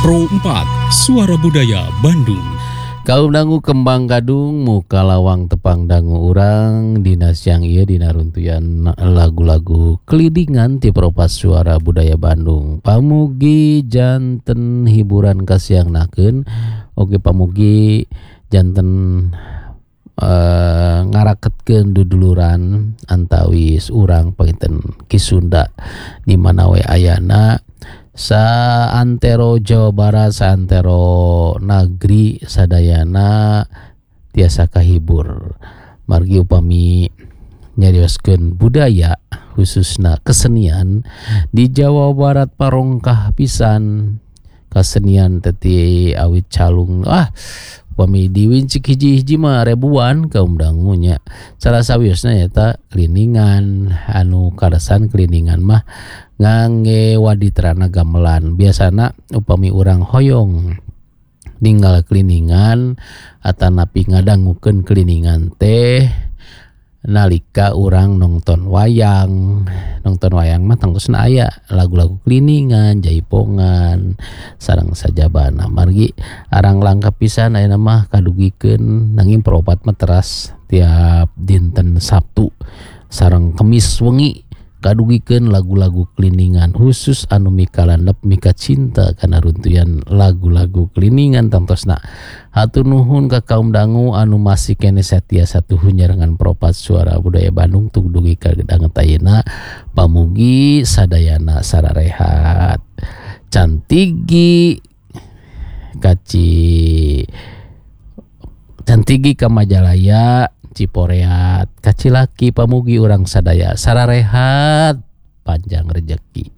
Pro 4 Suara Budaya Bandung. Kaum dangu kembang gadung muka lawang tepang dangu urang dina siang ieu dina runtuyan lagu-lagu kelidingan ti Propas Suara Budaya Bandung. Pamugi janten hiburan kasiangnakeun oge pamugi janten ngaraketkeun duduluran antawis urang panginten Ki Sunda di mana we ayana saantero Jawa Barat saantero nagri sadayana tiasa kahibur margi upami nyarioskeun budaya khususna kesenian di Jawa Barat parongkah pisan kesenian teti awit calung upami diwincik hiji-hiji mah ribuan kaum dangunya salah sawiosna eta kliningan anu karesan kliningan mah ngangge waditrana gamelan biasana upami urang hoyong ninggal kliningan atanapi ngadangukeun kliningan teh nalika urang nongton wayang mah tangtosna aya lagu-lagu kliningan jaipongan sareng sajabana margi arang langkap pisan ayeuna mah kadugikeun nanging peropat mah teras tiap dinten Sabtu sareng Kemis wengi kadugikeun lagu-lagu kliningan khusus anu mika landep mika cinta kana runtuyan lagu-lagu kliningan tangtosna hatur nuhun ka kaum dangu anu masih kene satia satuhun nyarengan Propas Suara Budaya Bandung tug dugi ka gedanget ayeuna pamugi sadayana sararehat cantigi ka Majalaya Ciporeat kacilaki pamugi urang sadaya sararehat panjang rejeki.